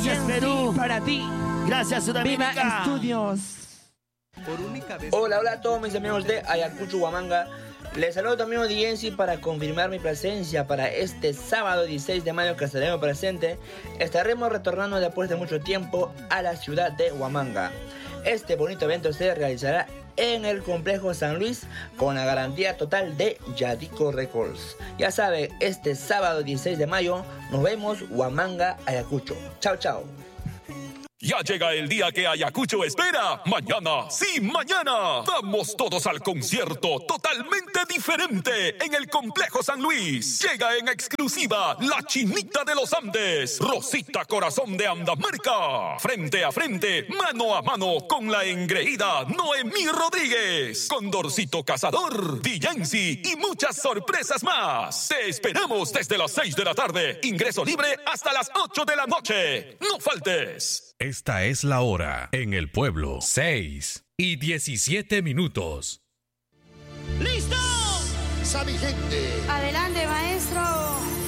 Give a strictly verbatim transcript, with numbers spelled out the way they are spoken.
Gracias, Perú. Para ti. Gracias, Sudamérica. Viva Estudios. Hola, hola a todos mis amigos de Ayacucho, Huamanga. Les saludo también a audiencia para confirmar mi presencia para este sábado dieciséis de mayo que estaremos presentes. Estaremos retornando después de mucho tiempo a la ciudad de Huamanga. Este bonito evento se realizará en el complejo San Luis con la garantía total de Yadico Records. Ya sabe, este sábado dieciséis de mayo nos vemos Huamanga, Ayacucho. Chao, chao. Ya llega el día que Ayacucho espera. Mañana, sí, mañana. Vamos todos al concierto totalmente diferente en el Complejo San Luis. Llega en exclusiva la Chinita de los Andes, Rosita Corazón de Andamérica. Frente a frente, mano a mano con la engreída Noemí Rodríguez, Condorcito Cazador, Villensi y muchas sorpresas más. Te esperamos desde las seis de la tarde. Ingreso libre hasta las ocho de la noche. No faltes. Esta es la hora en el pueblo. seis y diecisiete minutos. ¡Listo! ¡Sabi gente! Adelante, maestro.